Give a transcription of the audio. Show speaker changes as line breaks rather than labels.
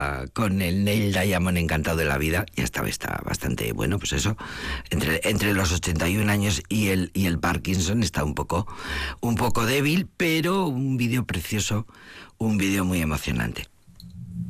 con el Neil Diamond encantado de la vida, y esta vez está bastante bueno, pues eso, entre los 81 años y el Parkinson está un poco débil, pero un vídeo precioso, un vídeo muy emocionante.